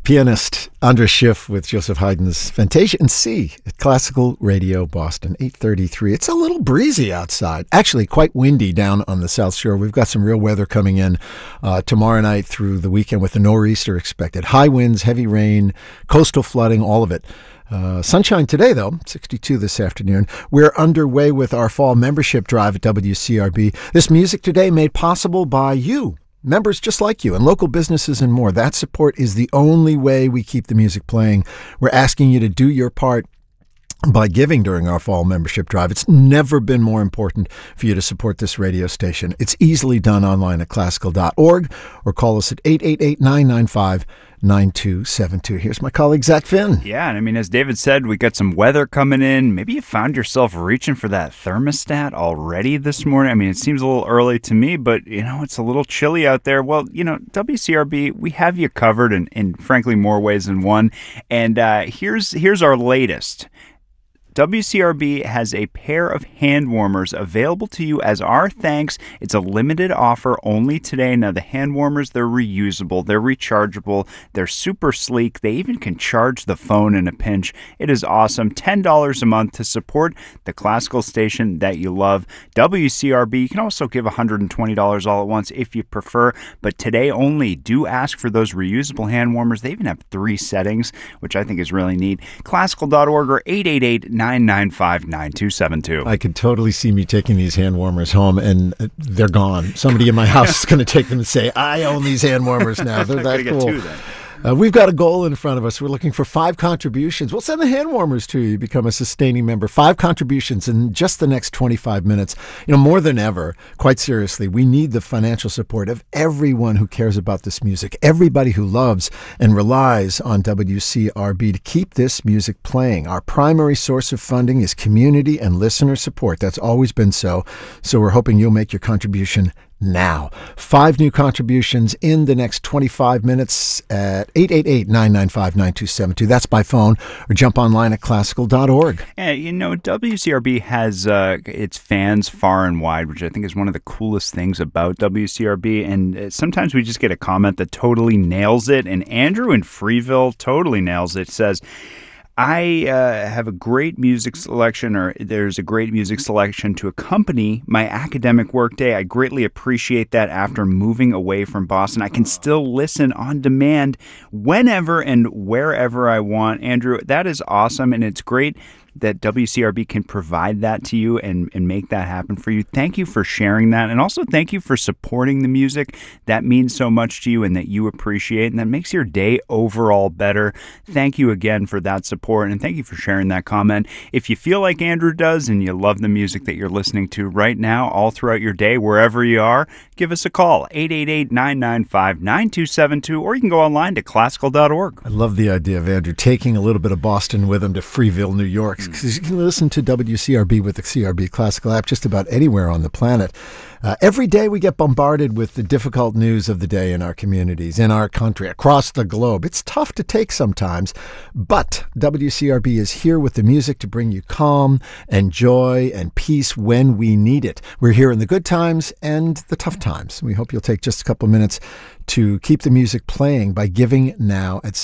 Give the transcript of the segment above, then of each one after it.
Pianist Andras Schiff with Joseph Haydn's Fantasia in C at Classical Radio Boston, 8:33. It's a little breezy outside. Actually, quite windy down on the South Shore. We've got some real weather coming in tomorrow night through the weekend with a nor'easter expected. High winds, heavy rain, coastal flooding, all of it. Sunshine today, though, 62 this afternoon. We're underway with our fall membership drive at WCRB. This music today made possible by you. Members just like you and local businesses and more. That support is the only way we keep the music playing. We're asking you to do your part by giving during our fall membership drive. It's never been more important for you to support this radio station. It's easily done online at classical.org or call us at 888-995-9272. Here's my colleague, Zach Finn. Yeah, and I mean, as David said, we got some weather coming in. Maybe you found yourself reaching for that thermostat already this morning. I mean, it seems a little early to me, but, it's a little chilly out there. Well, WCRB, we have you covered in frankly, more ways than one. And here's our latest. WCRB has a pair of hand warmers available to you as our thanks. It's a limited offer only today. Now, the hand warmers, they're reusable, they're rechargeable, they're super sleek. They even can charge the phone in a pinch. It is awesome. $10 a month to support the classical station that you love. WCRB, you can also give $120 all at once if you prefer, but today only. Do ask for those reusable hand warmers. They even have 3 settings, which I think is really neat. Classical.org or 888-995-9272. I could totally see me taking these hand warmers home and they're gone. Somebody in my house is going to take them and say, I own these hand warmers now. They're that cool. Get 2 then. We've got a goal in front of us. We're looking for 5 contributions. We'll send the hand warmers to you. Become a sustaining member. 5 contributions in just the next 25 minutes. More than ever, quite seriously, we need the financial support of everyone who cares about this music, everybody who loves and relies on WCRB to keep this music playing. Our primary source of funding is community and listener support. That's always been so. So we're hoping you'll make your contribution now. 5 new contributions in the next 25 minutes at 888-995-9272. That's by phone, or jump online at classical.org. And, WCRB has its fans far and wide, which I think is one of the coolest things about WCRB. And sometimes we just get a comment that totally nails it. And Andrew in Freeville totally nails it. Says, I have a great music selection, or there's a great music selection to accompany my academic workday. I greatly appreciate that after moving away from Boston. I can still listen on demand whenever and wherever I want. Andrew, that is awesome, and it's great that WCRB can provide that to you and make that happen for you. Thank you for sharing that. And also thank you for supporting the music. That means so much to you and that you appreciate, and that makes your day overall better. Thank you again for that support, and thank you for sharing that comment. If you feel like Andrew does and you love the music that you're listening to right now all throughout your day, wherever you are, give us a call, 888-995-9272, or you can go online to classical.org. I love the idea of Andrew taking a little bit of Boston with him to Freeville, New York. Because you can listen to WCRB with the CRB Classical app just about anywhere on the planet. Every day we get bombarded with the difficult news of the day in our communities, in our country, across the globe. It's tough to take sometimes, but WCRB is here with the music to bring you calm and joy and peace when we need it. We're here in the good times and the tough times. We hope you'll take just a couple of minutes to keep the music playing by giving now at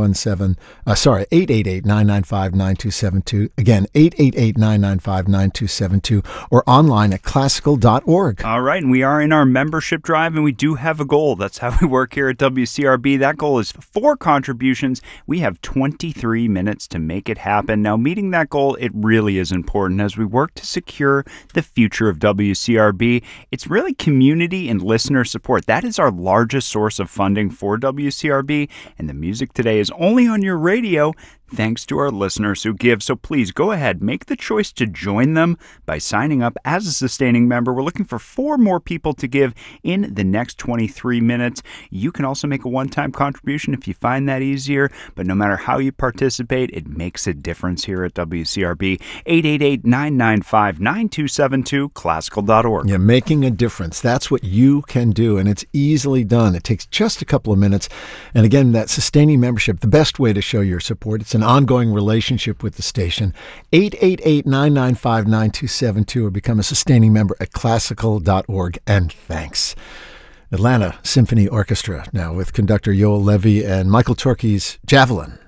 888-995-9272. Again, 888-995-9272, or online at classical.org. All right, and we are in our membership drive, and we do have a goal. That's how we work here at WCRB. That goal is 4 contributions. We have 23 minutes to make it happen. Now, meeting that goal, it really is important as we work to secure the future of WCRB. It's really community and listener support. That is our largest source of funding for WCRB, and the music today is only on your radio thanks to our listeners who give. So please go ahead, make the choice to join them by signing up as a sustaining member. We're looking for 4 more people to give in the next 23 minutes. You can also make a one-time contribution if you find that easier, but no matter how you participate, it makes a difference here at WCRB. 888-995-9272, classical.org. Yeah, making a difference. That's what you can do, and it's easily done. It takes just a couple of minutes. And again, that sustaining membership, the best way to show your support, it's an ongoing relationship with the station. 888-995-9272, or become a sustaining member at classical.org. And thanks. Atlanta Symphony Orchestra now with conductor Yoel Levy and Michael Torke's Javelin.